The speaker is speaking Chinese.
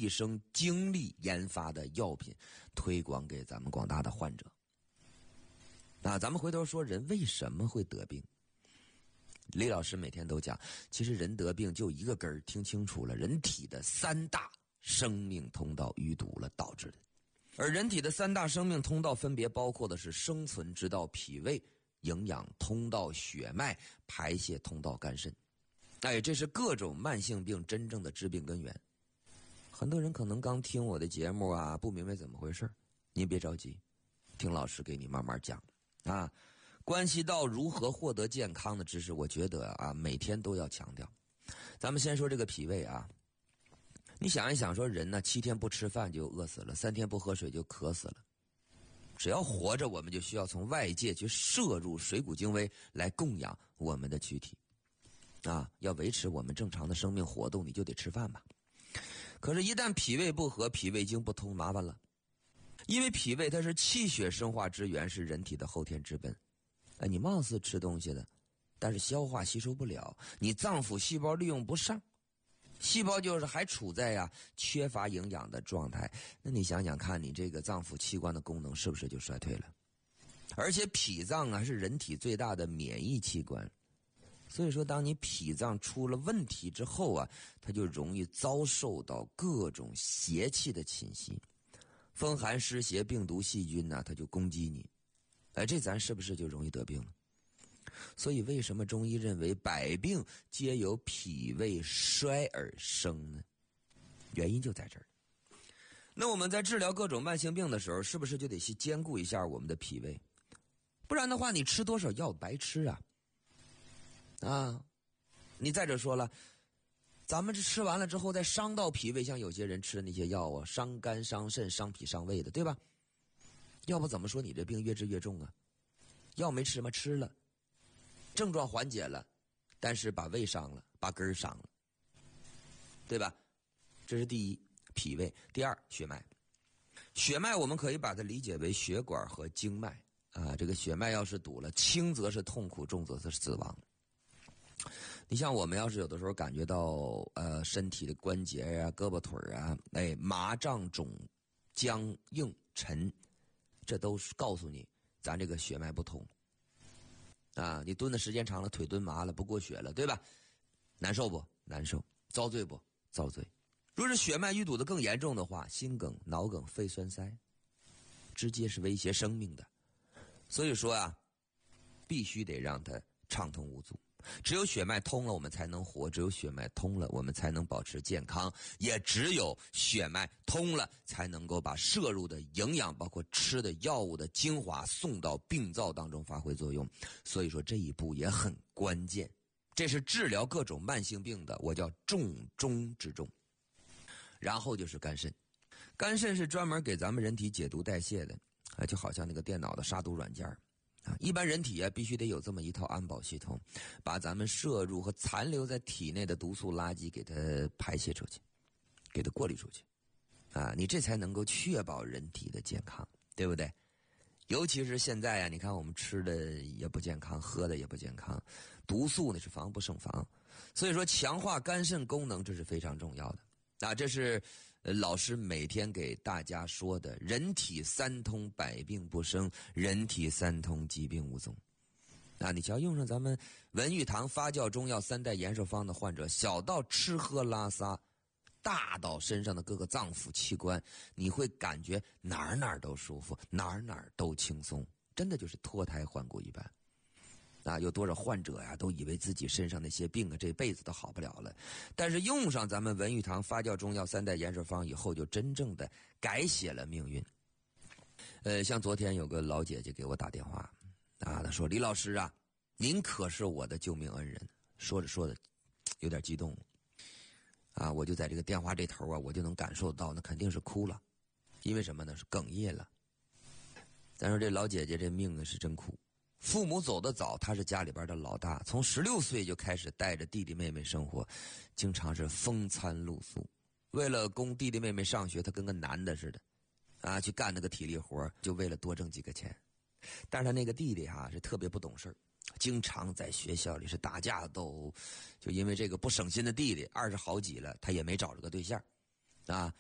毕生精力研发的药品推广给咱们广大的患者。那咱们回头说人为什么会得病，李老师每天都讲，其实人得病就一个根儿，听清楚了，人体的3大生命通道淤堵了导致的。而人体的3大生命通道分别包括的是生存之道脾胃、营养通道血脉、排泄通道肝肾。这是各种慢性病真正的致病根源。很多人可能刚听我的节目啊，不明白怎么回事，您别着急，听老师给你慢慢讲啊。关系到如何获得健康的知识，我觉得啊，每天都要强调。咱们先说这个脾胃啊，你想一想，说人呢7天不吃饭就饿死了，3天不喝水就渴死了。只要活着，我们就需要从外界去摄入水谷精微来供养我们的躯体啊。要维持我们正常的生命活动，你就得吃饭吧。可是，一旦脾胃不和，脾胃经不通，麻烦了。因为脾胃它是气血生化之源，是人体的后天之本。你貌似吃东西的，但是消化吸收不了，你脏腑细胞利用不上，细胞就是还处在缺乏营养的状态。那你想想看，你这个脏腑器官的功能是不是就衰退了？而且脾脏是人体最大的免疫器官，所以说当你脾脏出了问题之后它就容易遭受到各种邪气的侵袭，风寒湿邪病毒细菌它就攻击你。这咱是不是就容易得病了？所以为什么中医认为百病皆由脾胃衰而生呢？原因就在这儿。那我们在治疗各种慢性病的时候，是不是就得去兼顾一下我们的脾胃？不然的话，你吃多少药白吃啊！你再者说了，咱们这吃完了之后再伤到脾胃，像有些人吃的那些药伤肝伤肾伤脾伤胃的，对吧？要不怎么说你这病越治越重啊？药没吃吗？吃了，症状缓解了，但是把胃伤了，把根儿伤了，对吧？这是第一，脾胃。第二，血脉。血脉我们可以把它理解为血管和经脉啊。这个血脉要是堵了，轻则是痛苦，重则是死亡。你像我们要是有的时候感觉到身体的关节胳膊腿麻胀肿僵硬沉，这都是告诉你咱这个血脉不通啊。你蹲的时间长了，腿蹲麻了，不过血了，对吧？难受不？难受。遭罪不？遭罪。若是血脉淤堵的更严重的话，心梗、脑梗、肺栓塞，直接是威胁生命的。所以说必须得让它畅通无阻。只有血脉通了，我们才能活；只有血脉通了，我们才能保持健康；也只有血脉通了，才能够把摄入的营养，包括吃的药物的精华送到病灶当中发挥作用。所以说这一步也很关键，这是治疗各种慢性病的，我叫重中之重。然后就是肝肾，肝肾是专门给咱们人体解毒代谢的就好像那个电脑的杀毒软件一般人体必须得有这么一套安保系统，把咱们摄入和残留在体内的毒素垃圾给它排泄出去，给它过滤出去你这才能够确保人体的健康，对不对？尤其是现在你看我们吃的也不健康，喝的也不健康，毒素是防不胜防。所以说强化肝肾功能，这是非常重要的这是老师每天给大家说的，人体三通百病不生，人体三通疾病无踪你只要用上咱们文玉堂发酵中药3代延寿方的患者，小到吃喝拉撒，大到身上的各个脏腑器官，你会感觉哪儿都舒服，哪儿都轻松，真的就是脱胎换骨一般有多少患者都以为自己身上那些病这辈子都好不了了，但是用上咱们文玉堂发酵中药3代延寿方以后，就真正的改写了命运。像昨天有个老姐姐给我打电话她说：“李老师您可是我的救命恩人。”说着有点激动我就在这个电话这头我就能感受到那肯定是哭了，因为什么呢？是哽咽了。咱说这老姐姐这命是真苦，父母走得早，她是家里边的老大，从16岁就开始带着弟弟妹妹生活，经常是风餐露宿。为了供弟弟妹妹上学，她跟个男的似的去干那个体力活，就为了多挣几个钱。但是他那个弟弟是特别不懂事，经常在学校里是打架斗殴，就因为这个不省心的弟弟，20好几了，他也没找着个对象